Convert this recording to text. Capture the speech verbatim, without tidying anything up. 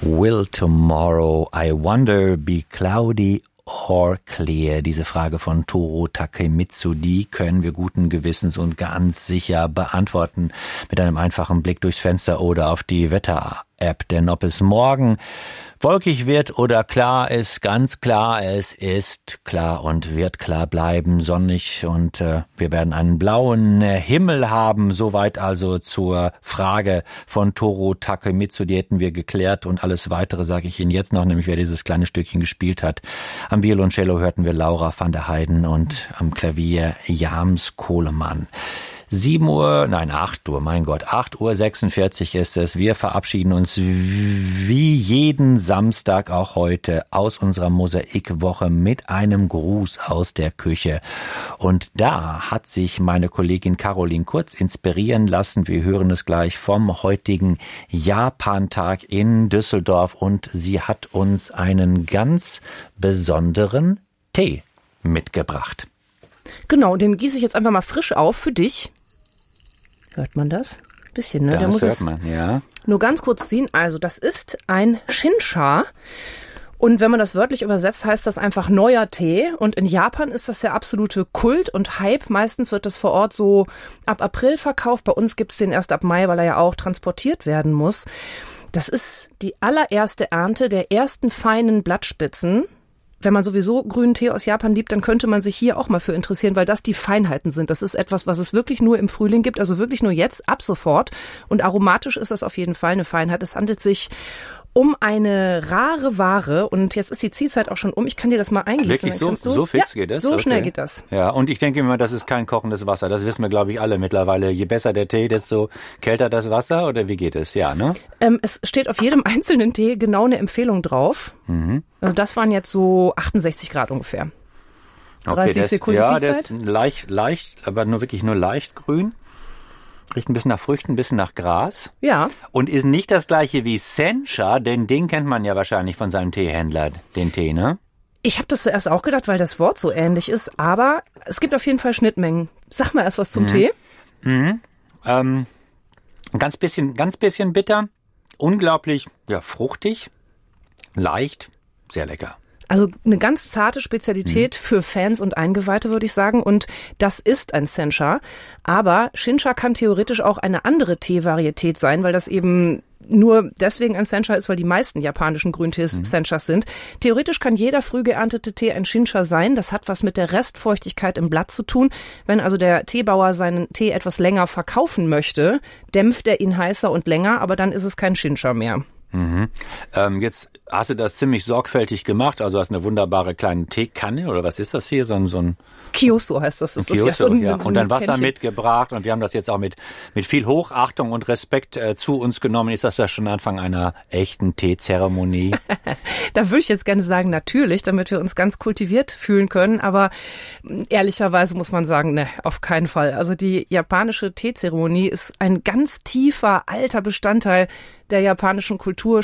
Will tomorrow, I wonder, be cloudy or clear? Diese Frage von Toru Takemitsu, die können wir guten Gewissens und ganz sicher beantworten mit einem einfachen Blick durchs Fenster oder auf die Wetter-App. Denn ob es morgen wolkig wird oder klar ist, ganz klar, es ist klar und wird klar bleiben, sonnig, und äh, wir werden einen blauen äh, Himmel haben. Soweit also zur Frage von Toru Takemitsu, die hätten wir geklärt, und alles Weitere sage ich Ihnen jetzt noch, nämlich wer dieses kleine Stückchen gespielt hat. Am Violoncello hörten wir Laura van der Heyden und am Klavier Jams Kohlemann. Sieben Uhr, nein, acht Uhr, mein Gott, acht Uhr sechsundvierzig ist es. Wir verabschieden uns wie jeden Samstag auch heute aus unserer Mosaikwoche mit einem Gruß aus der Küche. Und da hat sich meine Kollegin Caroline Kurz inspirieren lassen. Wir hören es gleich vom heutigen Japantag in Düsseldorf, und sie hat uns einen ganz besonderen Tee mitgebracht. Genau, den gieße ich jetzt einfach mal frisch auf für dich. Hört man das? Ein bisschen, ne? Das Der muss hört es man, ja. Nur ganz kurz ziehen. Also, das ist ein Shinsha. Und wenn man das wörtlich übersetzt, heißt das einfach neuer Tee. Und in Japan ist das der absolute Kult und Hype. Meistens wird das vor Ort so ab April verkauft. Bei uns gibt's den erst ab Mai, weil er ja auch transportiert werden muss. Das ist die allererste Ernte der ersten feinen Blattspitzen. Wenn man sowieso grünen Tee aus Japan liebt, dann könnte man sich hier auch mal für interessieren, weil das die Feinheiten sind. Das ist etwas, was es wirklich nur im Frühling gibt, also wirklich nur jetzt, ab sofort. Und aromatisch ist das auf jeden Fall eine Feinheit. Es handelt sich um eine rare Ware, und jetzt ist die Zielzeit auch schon um. Ich kann dir das mal eingießen. Wirklich so, so fix ja, geht das? So okay. schnell geht das. Ja, und ich denke immer, das ist kein kochendes Wasser. Das wissen wir, glaube ich, alle mittlerweile. Je besser der Tee, desto kälter das Wasser, oder wie geht es? Ja, ne? Ähm, es steht auf jedem einzelnen Tee genau eine Empfehlung drauf. Mhm. Also das waren jetzt so achtundsechzig Grad ungefähr. dreißig okay, Sekunden ja, Zielzeit. Ja, der ist leicht, leicht, aber nur wirklich nur leicht grün. Riecht ein bisschen nach Früchten, ein bisschen nach Gras. Ja. Und ist nicht das gleiche wie Sencha, denn den kennt man ja wahrscheinlich von seinem Teehändler, den Tee, ne? Ich habe das zuerst auch gedacht, weil das Wort so ähnlich ist, aber es gibt auf jeden Fall Schnittmengen. Sag mal erst was zum mhm. Tee. Mhm. Ähm, ganz bisschen, ganz bisschen bitter, unglaublich, ja, fruchtig, leicht, sehr lecker. Also eine ganz zarte Spezialität mhm. für Fans und Eingeweihte, würde ich sagen. Und das ist ein Sencha. Aber Shinsha kann theoretisch auch eine andere Teevarietät sein, weil das eben nur deswegen ein Sencha ist, weil die meisten japanischen Grüntees mhm. Senchas sind. Theoretisch kann jeder früh geerntete Tee ein Shinsha sein. Das hat was mit der Restfeuchtigkeit im Blatt zu tun. Wenn also der Teebauer seinen Tee etwas länger verkaufen möchte, dämpft er ihn heißer und länger, aber dann ist es kein Shinsha mehr. Mhm. Ähm, jetzt hast du das ziemlich sorgfältig gemacht, also hast eine wunderbare kleine Teekanne, oder was ist das hier, so ein, so ein Kyoso heißt das. das ein Kyoso, ist ja, so ein, ja. so Und dann Wasser Kännchen. mitgebracht, und wir haben das jetzt auch mit mit viel Hochachtung und Respekt äh, zu uns genommen. Ist das ja schon Anfang einer echten Teezeremonie? Da würde ich jetzt gerne sagen, natürlich, damit wir uns ganz kultiviert fühlen können, aber ehrlicherweise muss man sagen, ne, auf keinen Fall. Also die japanische Teezeremonie ist ein ganz tiefer, alter Bestandteil der japanischen Kultur,